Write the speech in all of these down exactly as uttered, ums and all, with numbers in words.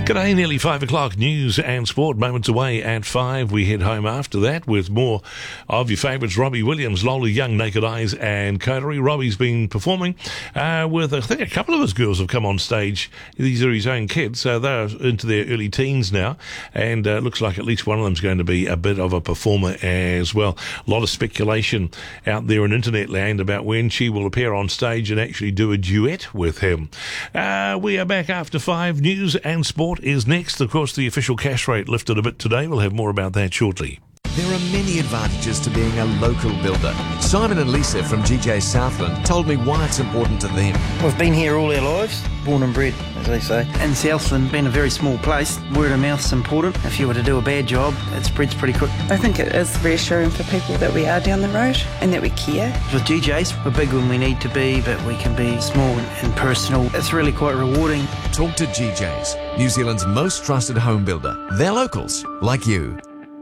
G'day, nearly five o'clock. News and sport moments away at five. We head home after that with more of your favourites. Robbie Williams, Lola Young, Naked Eyes and Coterie. Robbie's been performing uh, with, I think, a couple of his girls have come on stage. These are his own kids, so they're into their early teens now, and uh, looks like at least one of them's going to be a bit of a performer as well. A lot of speculation out there in internet land about when she will appear on stage and actually do a duet with him. Uh, we are back after five. News and sport is next. Of course, the official cash rate lifted a bit today. We'll have more about that shortly. There are many advantages to being a local builder. Simon and Lisa from G J Southland told me why it's important to them. We've been here all our lives, born and bred, as they say. And Southland, being a very small place, word of mouth's important. If you were to do a bad job, it spreads pretty quick. I think it is reassuring for people that we are down the road and that we care. With G Js, we're big when we need to be, but we can be small and personal. It's really quite rewarding. Talk to G Js, New Zealand's most trusted home builder. They're locals, like you.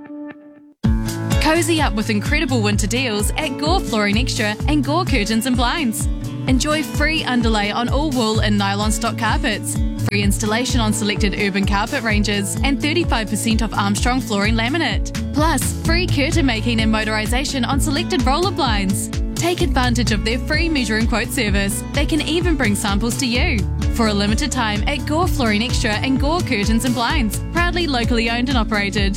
Cozy up with incredible winter deals at Gore Flooring Extra and Gore Curtains and Blinds. Enjoy free underlay on all wool and nylon stock carpets, free installation on selected urban carpet ranges, and thirty-five percent off Armstrong flooring laminate. Plus, free curtain making and motorisation on selected roller blinds. Take advantage of their free measure and quote service. They can even bring samples to you. For a limited time at Gore Flooring Extra and Gore Curtains and Blinds, proudly locally owned and operated.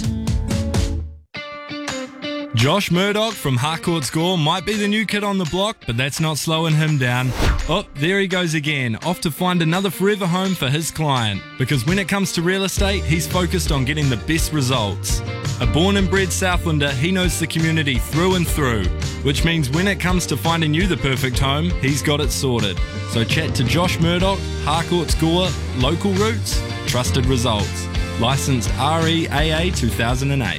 Josh Murdoch from Harcourt Score might be the new kid on the block, but that's not slowing him down. Oh, there he goes again, off to find another forever home for his client. Because when it comes to real estate, he's focused on getting the best results. A born and bred Southlander, he knows the community through and through, which means when it comes to finding you the perfect home, he's got it sorted. So chat to Josh Murdoch, Harcourt Score, local roots, trusted results. Licensed R E A A two thousand eight.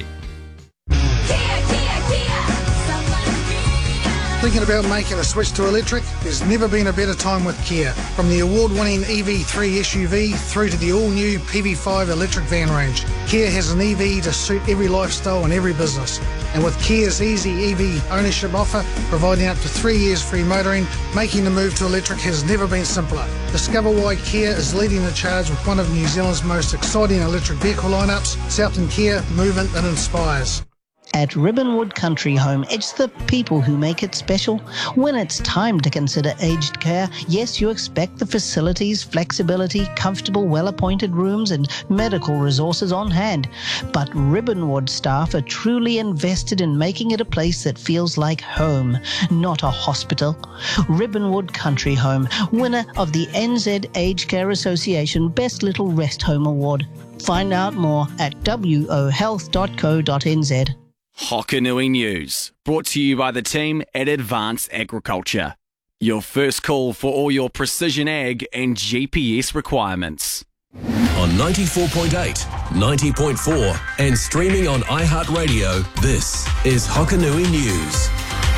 Thinking about making a switch to electric? There's never been a better time with Kia. From the award-winning E V three S U V through to the all-new P V five electric van range, Kia has an E V to suit every lifestyle and every business. And with Kia's easy E V ownership offer, providing up to three years free motoring, making the move to electric has never been simpler. Discover why Kia is leading the charge with one of New Zealand's most exciting electric vehicle lineups, Southland Kia, movement that inspires. At Ribbonwood Country Home, it's the people who make it special. When it's time to consider aged care, yes, you expect the facilities, flexibility, comfortable, well-appointed rooms and medical resources on hand. But Ribbonwood staff are truly invested in making it a place that feels like home, not a hospital. Ribbonwood Country Home, winner of the N Z Aged Care Association Best Little Rest Home Award. Find out more at w o health dot co dot n z. Hokanui News, brought to you by the team at Advanced Agriculture. Your first call for all your precision ag and G P S requirements. On ninety-four point eight, ninety point four and streaming on iHeartRadio, this is Hokanui News.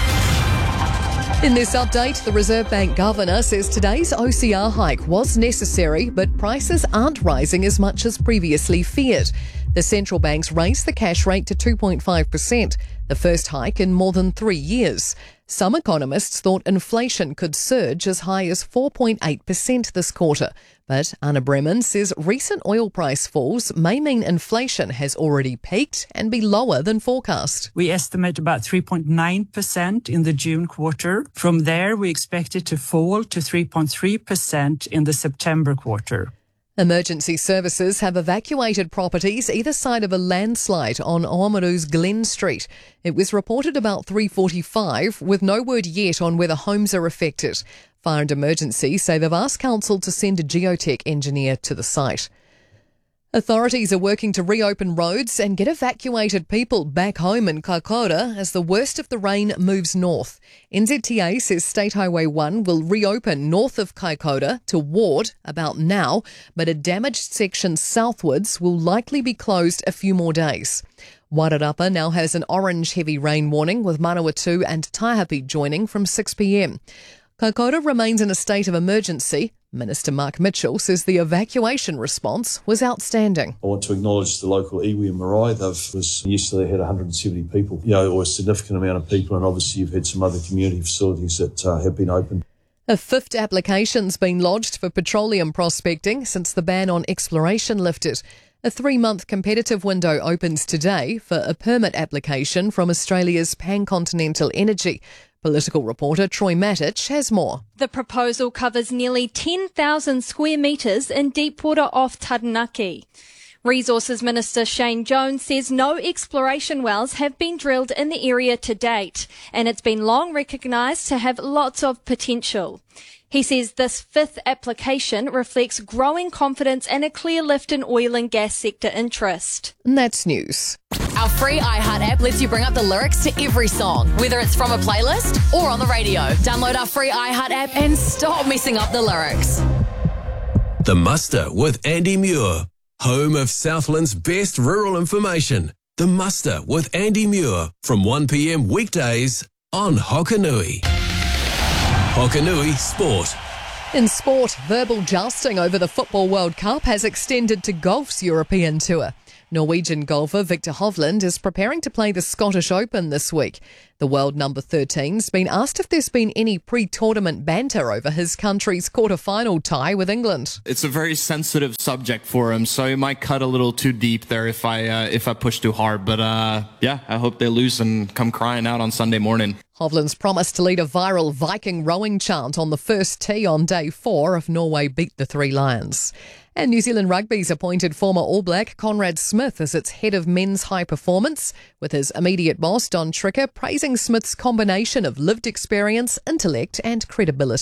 In this update, the Reserve Bank Governor says today's O C R hike was necessary, but prices aren't rising as much as previously feared. The central banks raised the cash rate to two point five percent, the first hike in more than three years. Some economists thought inflation could surge as high as four point eight percent this quarter. But Anna Bremen says recent oil price falls may mean inflation has already peaked and be lower than forecast. We estimate about three point nine percent in the June quarter. From there, we expect it to fall to three point three percent in the September quarter. Emergency services have evacuated properties either side of a landslide on Oamaru's Glen Street. It was reported about three forty-five, with no word yet on whether homes are affected. Fire and Emergency say they've asked council to send a geotech engineer to the site. Authorities are working to reopen roads and get evacuated people back home in Kaikoura as the worst of the rain moves north. N Z T A says State Highway one will reopen north of Kaikoura to Ward about now, but a damaged section southwards will likely be closed a few more days. Wairarapa now has an orange heavy rain warning, with Manawatu and Taihape joining from six p.m. Kaikoura remains in a state of emergency. Minister Mark Mitchell says the evacuation response was outstanding. I want to acknowledge the local iwi and marae. They've was yesterday had one hundred seventy people, you know, or a significant amount of people, and obviously you've had some other community facilities that uh, have been open. A fifth application's been lodged for petroleum prospecting since the ban on exploration lifted. A three-month competitive window opens today for a permit application from Australia's Pan-Continental Energy. Political reporter Troy Matic has more. The proposal covers nearly ten thousand square metres in deep water off Taranaki. Resources Minister Shane Jones says no exploration wells have been drilled in the area to date, and it's been long recognised to have lots of potential. He says this fifth application reflects growing confidence and a clear lift in oil and gas sector interest. And that's news. Our free iHeart app lets you bring up the lyrics to every song, whether it's from a playlist or on the radio. Download our free iHeart app and stop messing up the lyrics. The Muster with Andy Muir, home of Southland's best rural information. The Muster with Andy Muir from one p.m. weekdays on Hokanui. Hokanui Sport. In sport, verbal jousting over the Football World Cup has extended to golf's European tour. Norwegian golfer Victor Hovland is preparing to play the Scottish Open this week. The world number thirteen's been asked if there's been any pre-tournament banter over his country's quarter-final tie with England. It's a very sensitive subject for him, so it might cut a little too deep there if I uh, if I push too hard. But uh, yeah, I hope they lose and come crying out on Sunday morning. Hovland's promised to lead a viral Viking rowing chant on the first tee on day four if Norway beat the Three Lions. And New Zealand Rugby's appointed former All Black Conrad Smith as its head of men's high performance, with his immediate boss Don Tricker praising Smith's combination of lived experience, intellect and credibility.